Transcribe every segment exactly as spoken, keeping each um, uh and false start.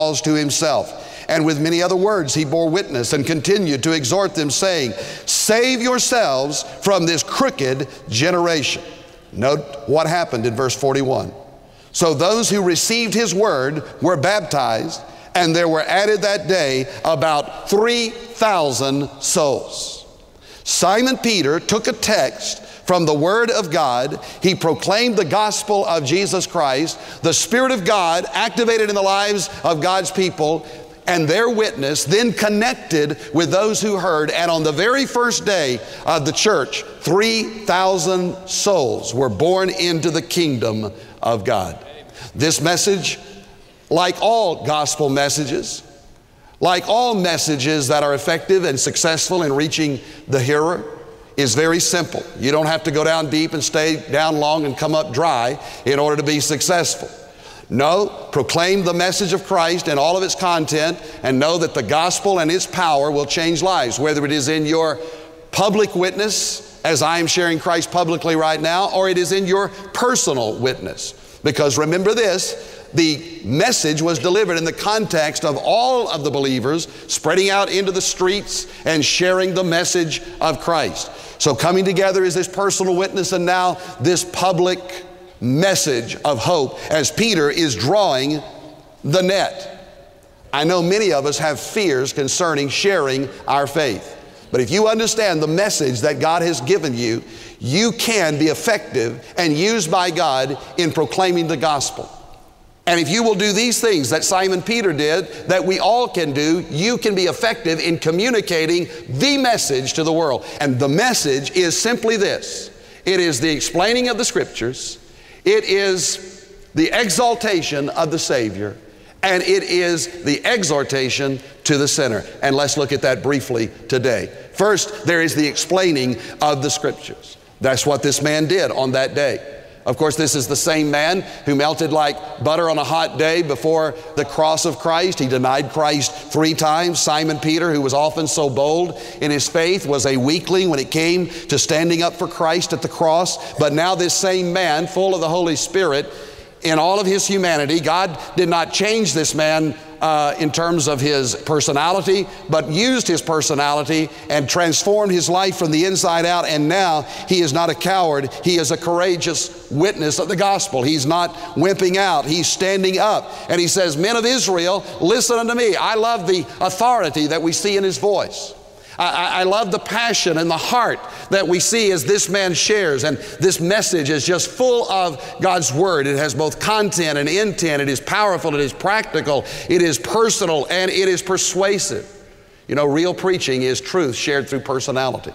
to himself. And with many other words he bore witness and continued to exhort them, saying, save yourselves from this crooked generation. Note what happened in verse forty-one. So those who received his word were baptized, and there were added that day about three thousand souls. Simon Peter took a text from the Word of God. He proclaimed the gospel of Jesus Christ. The Spirit of God activated in the lives of God's people, and their witness then connected with those who heard. And on the very first day of the church, three thousand souls were born into the kingdom of God. This message, like all gospel messages, like all messages that are effective and successful in reaching the hearer, is very simple. You don't have to go down deep and stay down long and come up dry in order to be successful. No, proclaim the message of Christ and all of its content, and know that the gospel and its power will change lives, whether it is in your public witness, as I am sharing Christ publicly right now, or it is in your personal witness. Because remember this, the message was delivered in the context of all of the believers spreading out into the streets and sharing the message of Christ. So coming together is this personal witness, and now this public message of hope as Peter is drawing the net. I know many of us have fears concerning sharing our faith. But if you understand the message that God has given you, you can be effective and used by God in proclaiming the gospel. And if you will do these things that Simon Peter did, that we all can do, you can be effective in communicating the message to the world. And the message is simply this. It is the explaining of the Scriptures. It is the exaltation of the Savior. And it is the exhortation to the sinner. And let's look at that briefly today. First, there is the explaining of the Scriptures. That's what this man did on that day. Of course, this is the same man who melted like butter on a hot day before the cross of Christ. He denied Christ three times. Simon Peter, who was often so bold in his faith, was a weakling when it came to standing up for Christ at the cross. But now this same man, full of the Holy Spirit, in all of his humanity, God did not change this man uh, in terms of his personality, but used his personality and transformed his life from the inside out. And now he is not a coward. He is a courageous witness of the gospel. He's not wimping out. He's standing up. And he says, men of Israel, listen unto me. I love the authority that we see in his voice. I, I love the passion and the heart that we see as this man shares. And this message is just full of God's Word. It has both content and intent. It is powerful. It is practical. It is personal, and it is persuasive. You know, real preaching is truth shared through personality.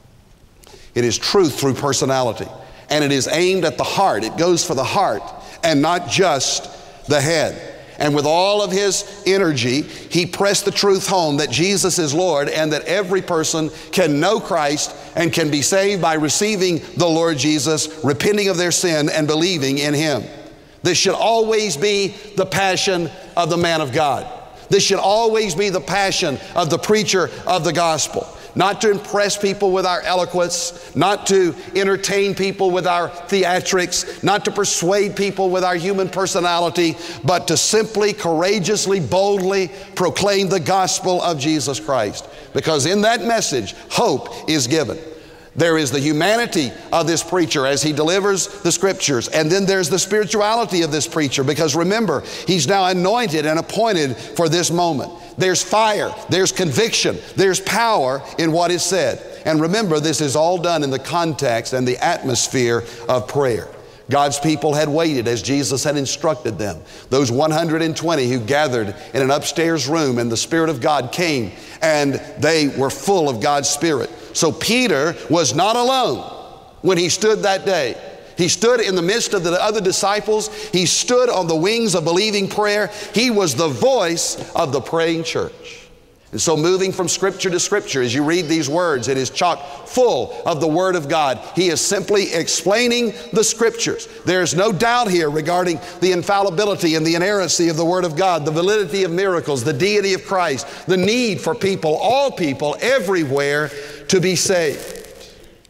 It is truth through personality. And it is aimed at the heart. It goes for the heart and not just the head. And with all of his energy, he pressed the truth home that Jesus is Lord, and that every person can know Christ and can be saved by receiving the Lord Jesus, repenting of their sin, and believing in Him. This should always be the passion of the man of God. This should always be the passion of the preacher of the gospel. Not to impress people with our eloquence, not to entertain people with our theatrics, not to persuade people with our human personality, but to simply, courageously, boldly proclaim the gospel of Jesus Christ. Because in that message, hope is given. There is the humanity of this preacher as he delivers the Scriptures. And then there's the spirituality of this preacher, because remember, he's now anointed and appointed for this moment. There's fire, there's conviction, there's power in what is said. And remember, this is all done in the context and the atmosphere of prayer. God's people had waited as Jesus had instructed them. Those one hundred twenty who gathered in an upstairs room, and the Spirit of God came, and they were full of God's Spirit. So Peter was not alone when he stood that day. He stood in the midst of the other disciples. He stood on the wings of believing prayer. He was the voice of the praying church. And so moving from Scripture to Scripture, as you read these words, it is chock full of the Word of God. He is simply explaining the Scriptures. There's no doubt here regarding the infallibility and the inerrancy of the Word of God, the validity of miracles, the deity of Christ, the need for people, all people, everywhere, to be saved.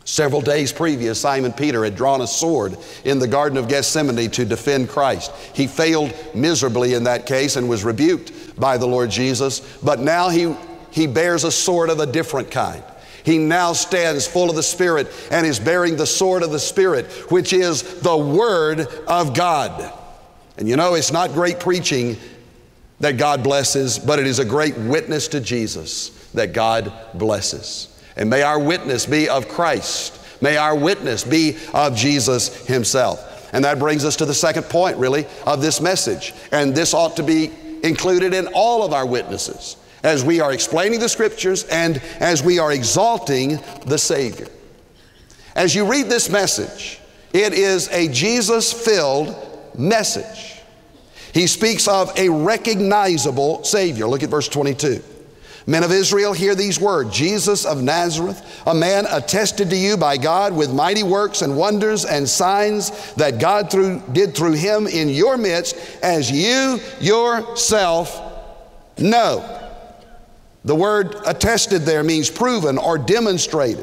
Several days previous, Simon Peter had drawn a sword in the Garden of Gethsemane to defend Christ. He failed miserably in that case and was rebuked by the Lord Jesus, but now he, he bears a sword of a different kind. He now stands full of the Spirit and is bearing the sword of the Spirit, which is the Word of God. And you know, it's not great preaching that God blesses, but it is a great witness to Jesus that God blesses. And may our witness be of Christ. May our witness be of Jesus Himself. And that brings us to the second point, really, of this message. And this ought to be included in all of our witnesses as we are explaining the Scriptures and as we are exalting the Savior. As you read this message, it is a Jesus-filled message. He speaks of a recognizable Savior. Look at verse twenty-two. Men of Israel, hear these words. Jesus of Nazareth, a man attested to you by God with mighty works and wonders and signs that God through, did through Him in your midst, as you yourself know. The word attested there means proven or demonstrated.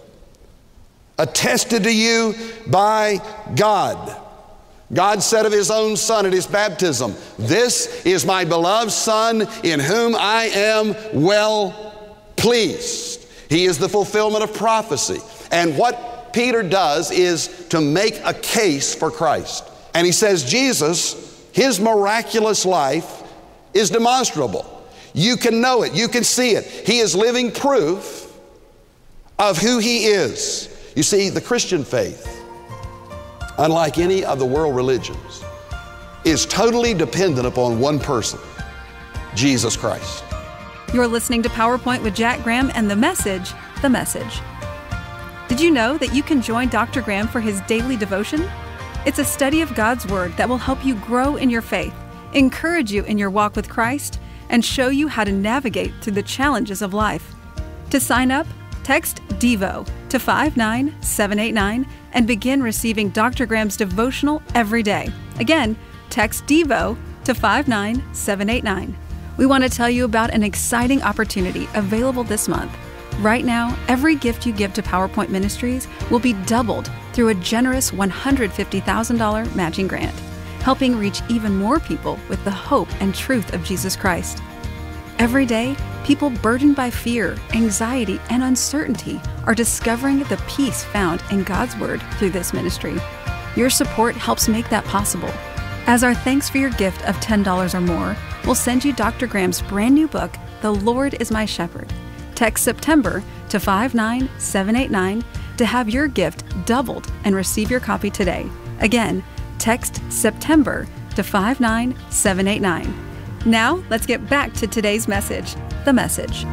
Attested to you by God. God said of His own Son at His baptism, "This is my beloved Son in whom I am well pleased." He is the fulfillment of prophecy. And what Peter does is to make a case for Christ. And he says Jesus, His miraculous life is demonstrable. You can know it. You can see it. He is living proof of who He is. You see, the Christian faith, unlike any of the world religions, is totally dependent upon one person, Jesus Christ. You're listening to PowerPoint with Jack Graham and the message, The Message. Did you know that you can join Doctor Graham for his daily devotion? It's a study of God's Word that will help you grow in your faith, encourage you in your walk with Christ, and show you how to navigate through the challenges of life. To sign up, text DEVO to five nine seven eight nine and begin receiving Doctor Graham's devotional every day. Again, text DEVO to five nine seven eight nine. We want to tell you about an exciting opportunity available this month. Right now, every gift you give to PowerPoint Ministries will be doubled through a generous one hundred fifty thousand dollars matching grant, helping reach even more people with the hope and truth of Jesus Christ. Every day, people burdened by fear, anxiety, and uncertainty are discovering the peace found in God's Word through this ministry. Your support helps make that possible. As our thanks for your gift of ten dollars or more, we'll send you Doctor Graham's brand new book, The Lord is My Shepherd. Text September to five nine seven eight nine to have your gift doubled and receive your copy today. Again, text September to five nine seven eight nine. Now, let's get back to today's message, The Message.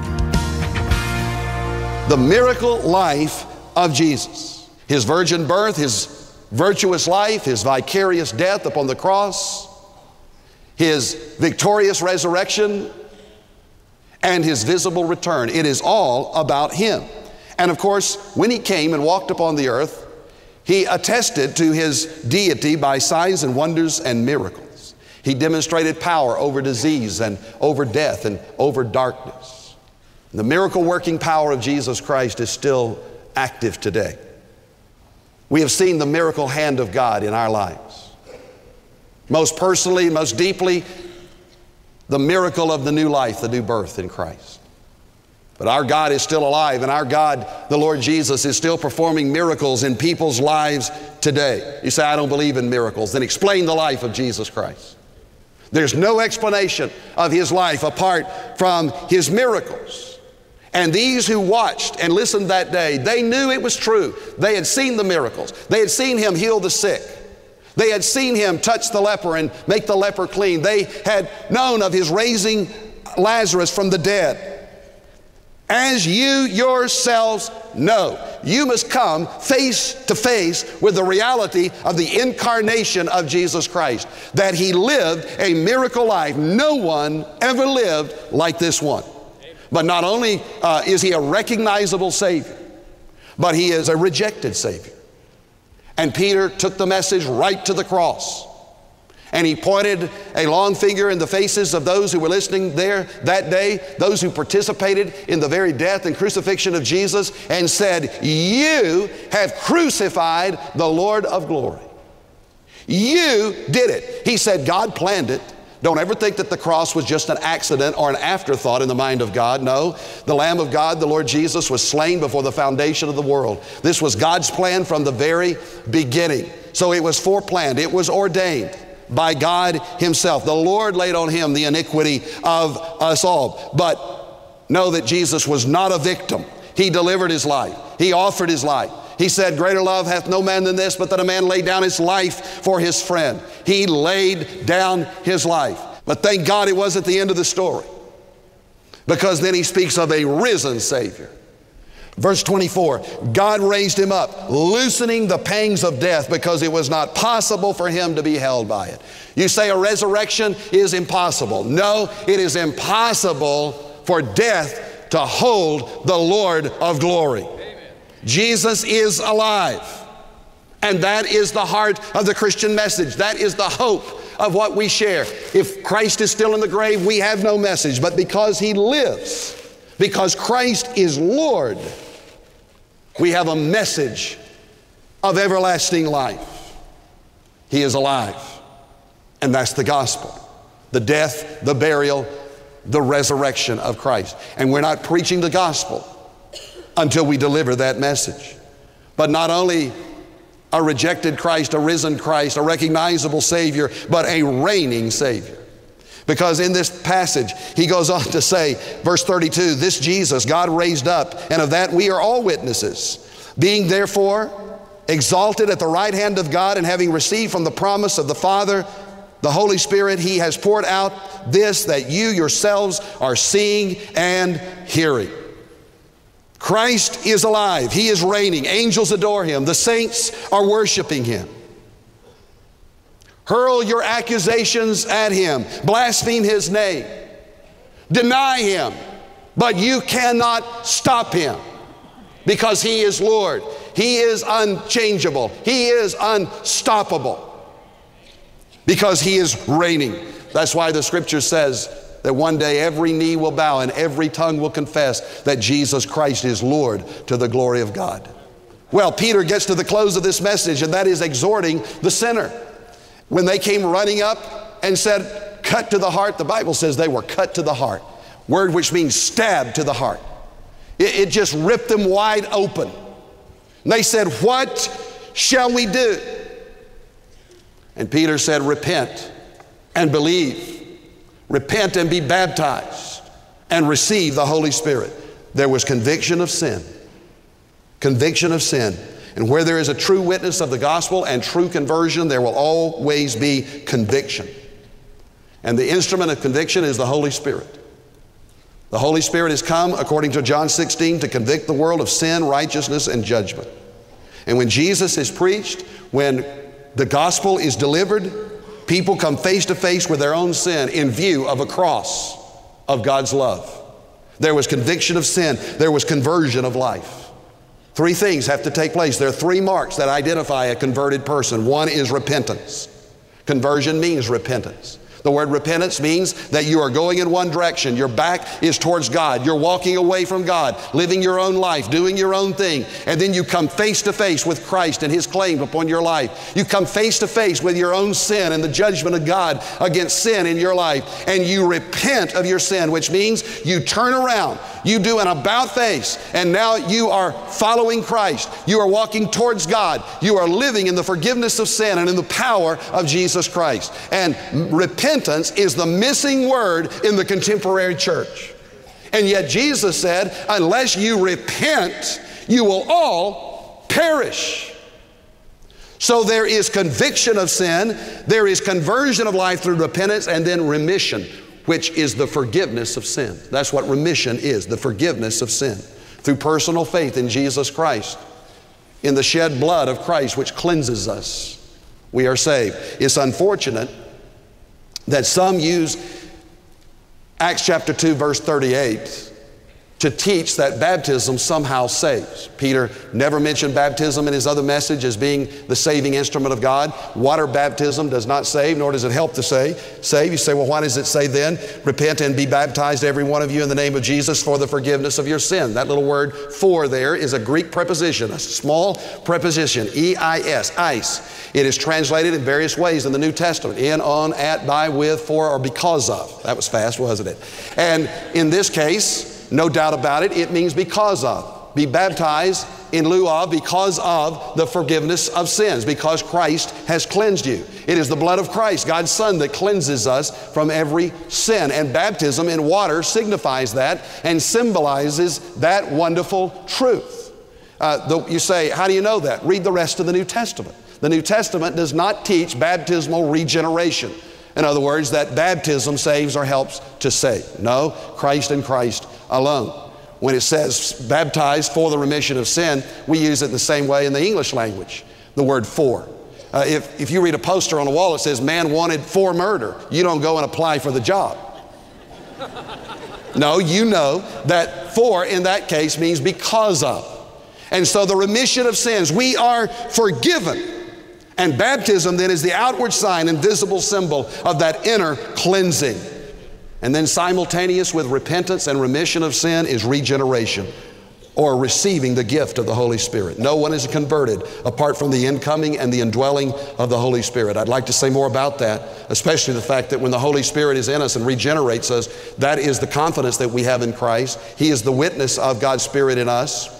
The miracle life of Jesus. His virgin birth, His virtuous life, His vicarious death upon the cross, His victorious resurrection, and His visible return. It is all about Him. And of course, when He came and walked upon the earth, He attested to His deity by signs and wonders and miracles. He demonstrated power over disease and over death and over darkness. The miracle-working power of Jesus Christ is still active today. We have seen the miracle hand of God in our lives. Most personally, most deeply, the miracle of the new life, the new birth in Christ. But our God is still alive, and our God, the Lord Jesus, is still performing miracles in people's lives today. You say, "I don't believe in miracles." Then explain the life of Jesus Christ. There's no explanation of His life apart from His miracles. And these who watched and listened that day, they knew it was true. They had seen the miracles. They had seen Him heal the sick. They had seen Him touch the leper and make the leper clean. They had known of His raising Lazarus from the dead. As you yourselves know, you must come face to face with the reality of the incarnation of Jesus Christ, that He lived a miracle life. No one ever lived like this one. But not only uh, is He a recognizable Savior, but He is a rejected Savior. And Peter took the message right to the cross. And he pointed a long finger in the faces of those who were listening there that day, those who participated in the very death and crucifixion of Jesus, and said, "You have crucified the Lord of glory. You did it." He said God planned it. Don't ever think that the cross was just an accident or an afterthought in the mind of God. No, the Lamb of God, the Lord Jesus, was slain before the foundation of the world. This was God's plan from the very beginning. So it was foreplanned. It was ordained by God himself. The Lord laid on him the iniquity of us all. But know that Jesus was not a victim. He delivered his life. He offered his life. He said, "Greater love hath no man than this, but that a man lay down his life for his friend." He laid down his life. But thank God it wasn't the end of the story, because then he speaks of a risen Savior. Verse twenty-four, God raised him up, loosening the pangs of death, because it was not possible for him to be held by it. You say a resurrection is impossible. No, it is impossible for death to hold the Lord of glory. Amen. Jesus is alive. And that is the heart of the Christian message. That is the hope of what we share. If Christ is still in the grave, we have no message. But because he lives, because Christ is Lord, we have a message of everlasting life. He is alive. And that's the gospel. The death, the burial, the resurrection of Christ. And we're not preaching the gospel until we deliver that message. But not only a rejected Christ, a risen Christ, a recognizable Savior, but a reigning Savior. Because in this passage, he goes on to say, verse thirty-two, "This Jesus God raised up, and of that we are all witnesses. Being therefore exalted at the right hand of God, and having received from the promise of the Father the Holy Spirit, he has poured out this, that you yourselves are seeing and hearing." Christ is alive. He is reigning. Angels adore him. The saints are worshiping him. Hurl your accusations at him. Blaspheme his name. Deny him. But you cannot stop him, because he is Lord. He is unchangeable. He is unstoppable, because he is reigning. That's why the scripture says that one day every knee will bow and every tongue will confess that Jesus Christ is Lord, to the glory of God. Well, Peter gets to the close of this message, and that is exhorting the sinner. When they came running up and said, "Cut to the heart," the Bible says they were cut to the heart. Word which means stabbed to the heart. It, it just ripped them wide open. And they said, "What shall we do?" And Peter said, "Repent and believe. Repent and be baptized and receive the Holy Spirit." There was conviction of sin. Conviction of sin. And where there is a true witness of the gospel and true conversion, there will always be conviction. And the instrument of conviction is the Holy Spirit. The Holy Spirit has come, according to John sixteen, to convict the world of sin, righteousness, and judgment. And when Jesus is preached, when the gospel is delivered, people come face to face with their own sin in view of a cross of God's love. There was conviction of sin. There was conversion of life. Three things have to take place. There are three marks that identify a converted person. One is repentance. Conversion means repentance. The word repentance means that you are going in one direction. Your back is towards God. You're walking away from God, living your own life, doing your own thing. And then you come face to face with Christ and his claim upon your life. You come face to face with your own sin and the judgment of God against sin in your life. And you repent of your sin, which means you turn around. You do an about face, and now you are following Christ. You are walking towards God. You are living in the forgiveness of sin and in the power of Jesus Christ. And repentance is the missing word in the contemporary church. And yet Jesus said, unless you repent, you will all perish. So there is conviction of sin, there is conversion of life through repentance, and then remission, which is the forgiveness of sin. That's what remission is, the forgiveness of sin. Through personal faith in Jesus Christ, in the shed blood of Christ, which cleanses us, we are saved. It's unfortunate that some use Acts chapter two, verse thirty-eight, to teach that baptism somehow saves. Peter never mentioned baptism in his other message as being the saving instrument of God. Water baptism does not save, nor does it help to say, save. You say, well, why does it say then, repent and be baptized, every one of you, in the name of Jesus for the forgiveness of your sin? That little word for there is a Greek preposition, a small preposition, E I S, ice. It is translated in various ways in the New Testament, in, on, at, by, with, for, or because of. That was fast, wasn't it? And in this case, no doubt about it, it means because of. Be baptized in lieu of, because of the forgiveness of sins, because Christ has cleansed you. It is the blood of Christ, God's Son, that cleanses us from every sin. And baptism in water signifies that and symbolizes that wonderful truth. Uh, the, you say, how do you know that? Read the rest of the New Testament. The New Testament does not teach baptismal regeneration. In other words, that baptism saves or helps to save. No, Christ and Christ alone. When it says baptized for the remission of sin, we use it the same way in the English language, the word for. Uh, if, if you read a poster on a wall that says man wanted for murder, you don't go and apply for the job. No, you know that for in that case means because of. And so the remission of sins, we are forgiven. And baptism then is the outward sign and visible symbol of that inner cleansing. And then simultaneous with repentance and remission of sin is regeneration, or receiving the gift of the Holy Spirit. No one is converted apart from the incoming and the indwelling of the Holy Spirit. I'd like to say more about that, especially the fact that when the Holy Spirit is in us and regenerates us, that is the confidence that we have in Christ. He is the witness of God's Spirit in us.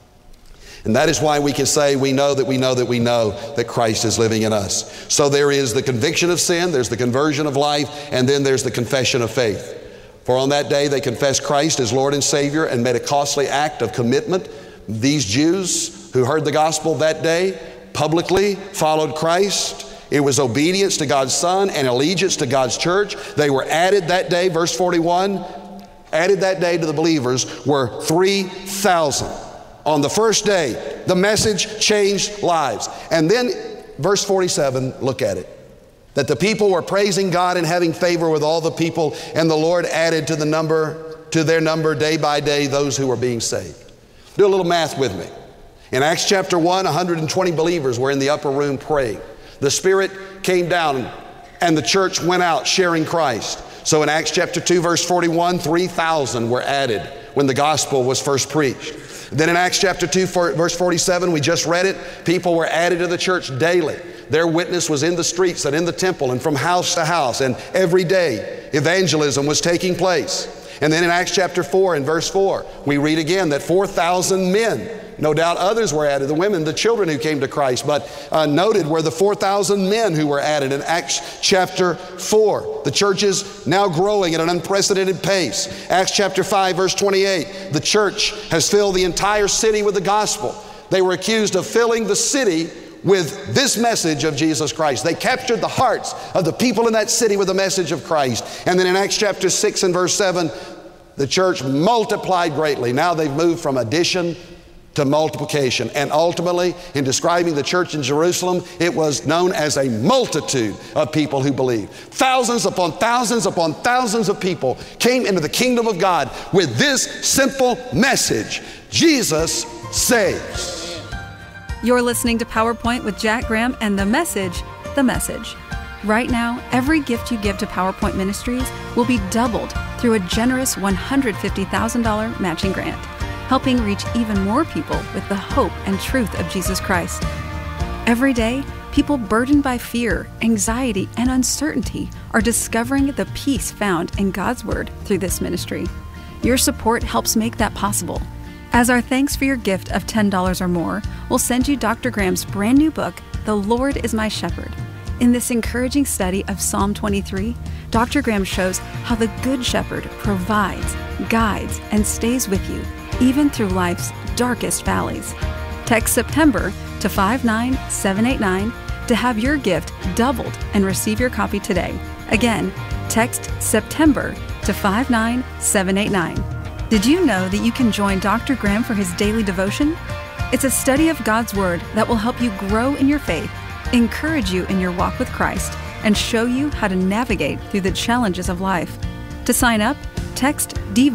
And that is why we can say we know that we know that we know that Christ is living in us. So there is the conviction of sin, there's the conversion of life, and then there's the confession of faith. For on that day they confessed Christ as Lord and Savior and made a costly act of commitment. These Jews who heard the gospel that day publicly followed Christ. It was obedience to God's Son and allegiance to God's church. They were added that day, verse forty-one, added that day to the believers were three thousand. On the first day, the message changed lives. And then verse forty-seven, look at it. That the people were praising God and having favor with all the people, and the Lord added to the number, to their number day by day those who were being saved. Do a little math with me. In Acts chapter one, one hundred twenty believers were in the upper room praying. The Spirit came down and the church went out sharing Christ. So in Acts chapter two, verse forty-one, three thousand were added when the gospel was first preached. Then in Acts chapter two, verse forty-seven, we just read it, people were added to the church daily. Their witness was in the streets and in the temple and from house to house, and every day evangelism was taking place. And then in Acts chapter four and verse four, we read again that four thousand men, no doubt others were added, the women, the children who came to Christ, but uh, noted were the four thousand men who were added in Acts chapter four. The church is now growing at an unprecedented pace. Acts chapter five, verse twenty-eight, the church has filled the entire city with the gospel. They were accused of filling the city with this message of Jesus Christ. They captured the hearts of the people in that city with the message of Christ. And then in Acts chapter six and verse seven, the church multiplied greatly. Now they've moved from addition to multiplication. And ultimately, in describing the church in Jerusalem, it was known as a multitude of people who believed. Thousands upon thousands upon thousands of people came into the kingdom of God with this simple message: Jesus saves. You're listening to PowerPoint with Jack Graham and the message, the message. Right now, every gift you give to PowerPoint Ministries will be doubled through a generous one hundred fifty thousand dollars matching grant, helping reach even more people with the hope and truth of Jesus Christ. Every day, people burdened by fear, anxiety, and uncertainty are discovering the peace found in God's Word through this ministry. Your support helps make that possible. As our thanks for your gift of ten dollars or more, we'll send you Doctor Graham's brand new book, The Lord is My Shepherd. In this encouraging study of Psalm twenty-three, Doctor Graham shows how the Good Shepherd provides, guides, and stays with you, even through life's darkest valleys. Text September to five nine seven eight nine to have your gift doubled and receive your copy today. Again, text September to five nine seven eight nine. Did you know that you can join Doctor Graham for his daily devotion? It's a study of God's Word that will help you grow in your faith, encourage you in your walk with Christ, and show you how to navigate through the challenges of life. To sign up, text DEVO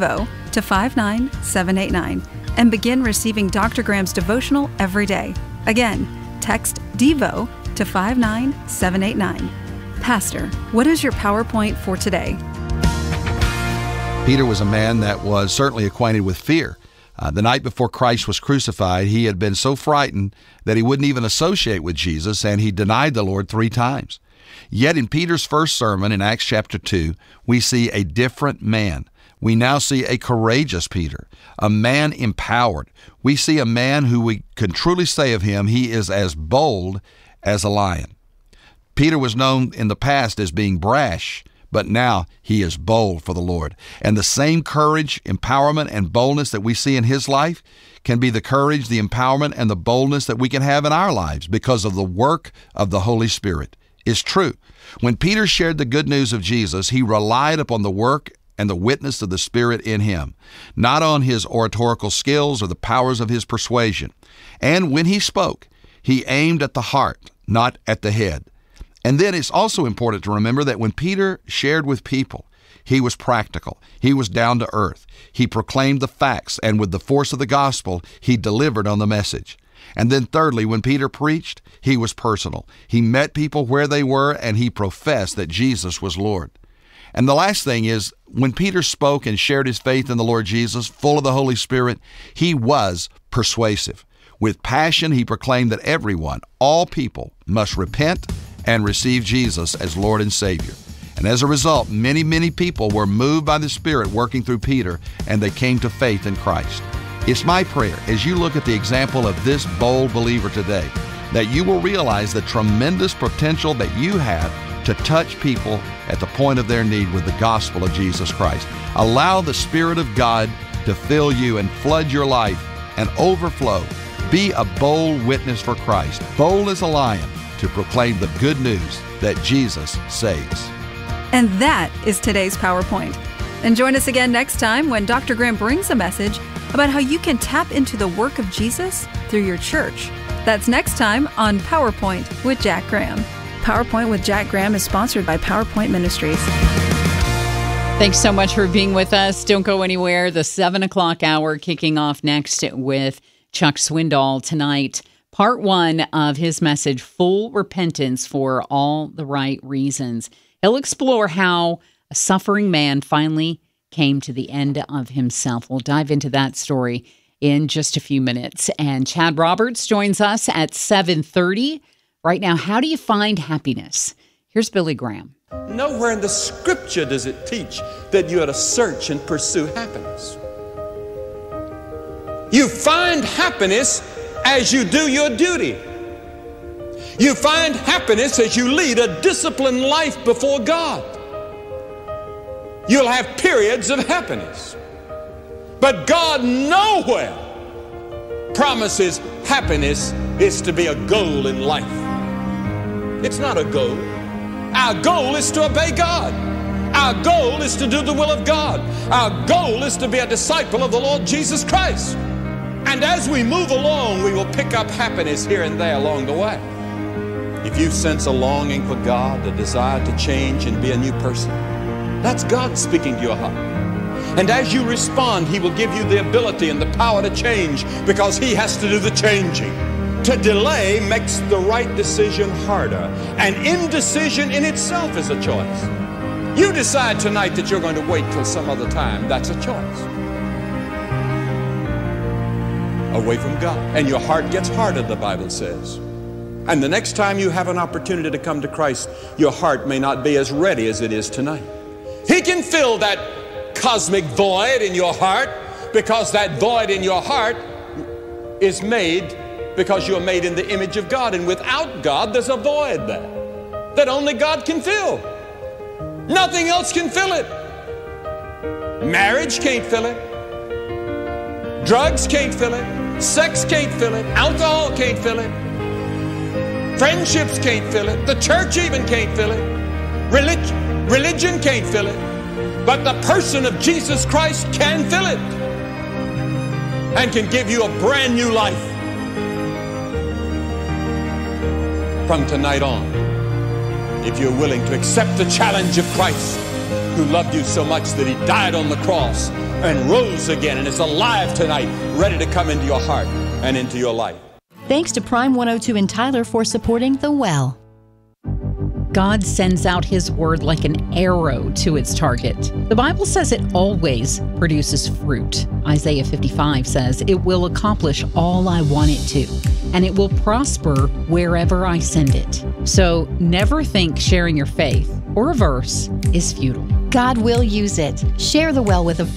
to five nine seven eight nine and begin receiving Doctor Graham's devotional every day. Again, text DEVO to five nine seven eight nine. Pastor, what is your PowerPoint for today? Peter was a man that was certainly acquainted with fear. Uh, the night before Christ was crucified, he had been so frightened that he wouldn't even associate with Jesus, and he denied the Lord three times. Yet in Peter's first sermon in Acts chapter two, we see a different man. We now see a courageous Peter, a man empowered. We see a man who we can truly say of him, he is as bold as a lion. Peter was known in the past as being brash, but now he is bold for the Lord. And the same courage, empowerment, and boldness that we see in his life can be the courage, the empowerment, and the boldness that we can have in our lives because of the work of the Holy Spirit. It's true. When Peter shared the good news of Jesus, he relied upon the work and the witness of the Spirit in him, not on his oratorical skills or the powers of his persuasion. And when he spoke, he aimed at the heart, not at the head. And then it's also important to remember that when Peter shared with people, he was practical. He was down to earth. He proclaimed the facts, and with the force of the gospel, he delivered on the message. And then thirdly, when Peter preached, he was personal. He met people where they were, and he professed that Jesus was Lord. And the last thing is, when Peter spoke and shared his faith in the Lord Jesus, full of the Holy Spirit, he was persuasive. With passion, he proclaimed that everyone, all people, must repent and receive Jesus as Lord and Savior. And as a result, many, many people were moved by the Spirit working through Peter, and they came to faith in Christ. It's my prayer, as you look at the example of this bold believer today, that you will realize the tremendous potential that you have to touch people at the point of their need with the gospel of Jesus Christ. Allow the Spirit of God to fill you and flood your life and overflow. Be a bold witness for Christ, bold as a lion, to proclaim the good news that Jesus saves. And that is today's PowerPoint. And join us again next time when Doctor Graham brings a message about how you can tap into the work of Jesus through your church. That's next time on PowerPoint with Jack Graham. PowerPoint with Jack Graham is sponsored by PowerPoint Ministries. Thanks so much for being with us. Don't go anywhere. The seven o'clock hour kicking off next with Chuck Swindoll tonight. Part one of his message, Full Repentance for All the Right Reasons. He'll explore how a suffering man finally came to the end of himself. We'll dive into that story in just a few minutes. And Chad Roberts joins us at seven thirty. Right now, how do you find happiness? Here's Billy Graham. Nowhere in the Scripture does it teach that you ought to search and pursue happiness. You find happiness as you do your duty. You find happiness as you lead a disciplined life before God. You'll have periods of happiness. But God nowhere promises happiness is to be a goal in life. It's not a goal. Our goal is to obey God. Our goal is to do the will of God. Our goal is to be a disciple of the Lord Jesus Christ. And as we move along, we will pick up happiness here and there along the way. If you sense a longing for God, a desire to change and be a new person, that's God speaking to your heart. And as you respond, He will give you the ability and the power to change, because He has to do the changing. To delay makes the right decision harder, and indecision in itself is a choice. You decide tonight that you're going to wait till some other time. That's a choice. Away from God. And your heart gets harder, the Bible says. And the next time you have an opportunity to come to Christ, your heart may not be as ready as it is tonight. He can fill that cosmic void in your heart, because that void in your heart is made because you're made in the image of God. And without God, there's a void there that only God can fill. Nothing else can fill it. Marriage can't fill it. Drugs can't fill it. Sex can't fill it. Alcohol can't fill it. Friendships can't fill it. The church even can't fill it. Religion, religion can't fill it. But the person of Jesus Christ can fill it and can give you a brand new life. From tonight on, if you're willing to accept the challenge of Christ, who loved you so much that he died on the cross and rose again and is alive tonight, ready to come into your heart and into your life. Thanks to Prime one oh two in Tyler for supporting The Well. God sends out His word like an arrow to its target. The Bible says it always produces fruit. Isaiah fifty-five says, "It will accomplish all I want it to, and it will prosper wherever I send it." So never think sharing your faith or a verse is futile. God will use it. Share The Well with a